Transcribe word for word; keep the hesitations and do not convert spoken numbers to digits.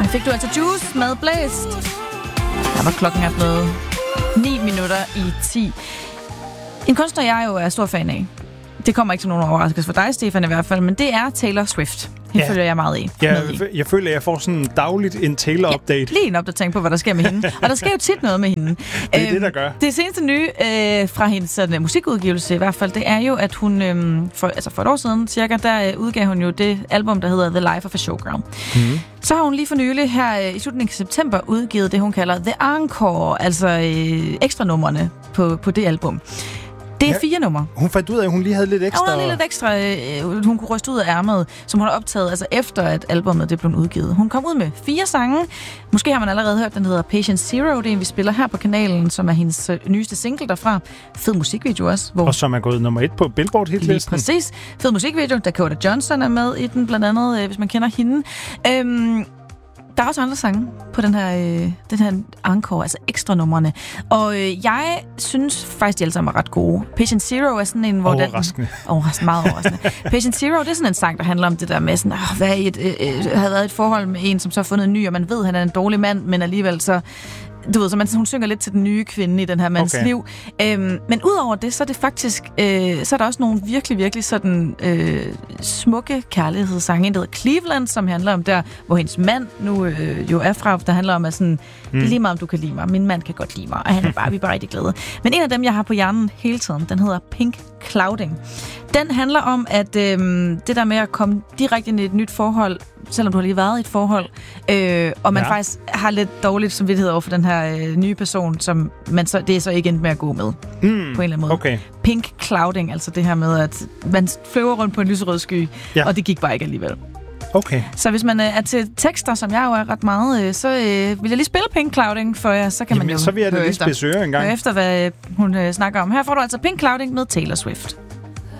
Her fik du altså Juice med Blæst. Der var klokken er blevet ni minutter i ti. En kunstner, jeg jo er stor fan af. Det kommer ikke som nogen overraskelse for dig, Stefan, i hvert fald, men det er Taylor Swift. Det ja. følger jeg meget i. Ja, jeg, jeg føler, at jeg får sådan dagligt en Taylor-update. Ja, lige en opdatering på, hvad der sker med hende. Og der sker jo tit noget med hende. Det er æm, det, der gør. Det seneste nye øh, fra hendes sådan, musikudgivelse i hvert fald, det er jo, at hun øh, for, altså for et år siden cirka, der øh, udgav hun jo det album, der hedder The Life of a Showgirl. Mm-hmm. Så har hun lige for nylig her øh, i slutningen af september udgivet det, hun kalder The Encore, altså øh, ekstra numrene på, på det album. Det er ja, fire numre. Hun fandt ud af, at hun lige havde lidt ekstra. Ja, hun havde lidt ekstra, øh, hun kunne ryste ud af ærmet, som hun har optaget, altså efter at albumet det blev udgivet. Hun kom ud med fire sange. Måske har man allerede hørt, den hedder Patient Zero. Det er en, vi spiller her på kanalen, som er hendes øh, nyeste single derfra. Fed musikvideo også. Hvor... Og som er gået nummer et på Billboard-hitlisten. Præcis. Fed musikvideo. Dakota Johnson er med i den, blandt andet, øh, hvis man kender hende. Øhm, Der er også andre sange på den her, øh, den her encore, altså ekstra numrene. Og øh, jeg synes faktisk, de alle sammen er ret gode. Patient Zero er sådan en, hvor overraskende. Den... Overraskende. Meget overraskende. Patient Zero, det er sådan en sang, der handler om det der med sådan, åh, hvad er et, øh, øh, har været et forhold med en, som så har fundet en ny, og man ved, at han er en dårlig mand, men alligevel så... Du ved, så man, hun synger lidt til den nye kvinde i den her mands okay. liv. Øhm, men udover det, så er det faktisk, øh, så er der også nogle virkelig, virkelig sådan øh, smukke kærlighedssange. En, der hedder Cleveland, som handler om der, hvor hendes mand nu øh, jo er fra, der handler om, at sådan, mm. det er lige meget, om du kan lide mig. Min mand kan godt lide mig, og han er bare, vi er bare rigtig glade. Men en af dem, jeg har på hjernen hele tiden, den hedder Pink Clouding. Den handler om, at øh, det der med at komme direkte ind i et nyt forhold, selvom du har lige været i et forhold, øh, og man ja. faktisk har lidt dårligt samvittighed over for den her øh, nye person, som man så, det er så ikke endt med at gå med, mm, på en eller anden måde. Okay. Pink clouding, altså det her med, at man flyver rundt på en lyserød sky, ja. og det gik bare ikke alligevel. Okay. Så hvis man øh, er til tekster, som jeg jo er ret meget, øh, så øh, vil jeg lige spille Pink Clouding for jer, så kan Jamen, man jo så vil jeg da lige efter, besøge en gang. efter, hvad øh, hun øh, snakker om. Her får du altså Pink Clouding med Taylor Swift.